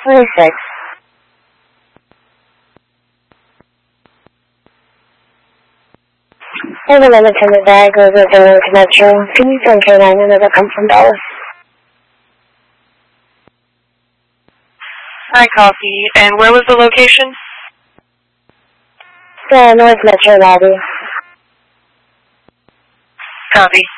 26. I have a limit in the bag over Dillon to Metro. Can you send K9 another come from Dallas? I copy. And where was the location? The North Metro lobby. Copy.